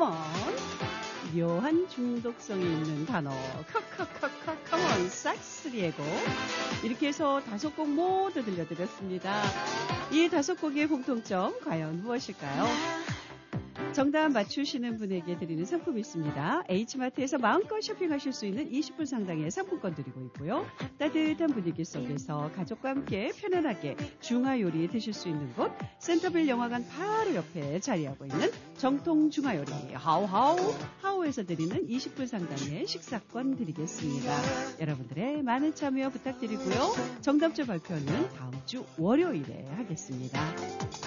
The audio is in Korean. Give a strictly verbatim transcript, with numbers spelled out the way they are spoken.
묘한 중독성이 있는 단어 카카카카 컴온 싹스리에고 이렇게 해서 다섯 곡 모두 들려드렸습니다. 이 다섯 곡의 공통점 과연 무엇일까요? 정답 맞추시는 분에게 드리는 상품이 있습니다. H마트에서 마음껏 쇼핑하실 수 있는 이십 분 상당의 상품권 드리고 있고요. 따뜻한 분위기 속에서 가족과 함께 편안하게 중화요리 드실 수 있는 곳 센터빌 영화관 바로 옆에 자리하고 있는 정통 중화요리 하우하우 하우에서 드리는 이십 분 상당의 식사권 드리겠습니다. 여러분들의 많은 참여 부탁드리고요. 정답자 발표는 다음 주 월요일에 하겠습니다.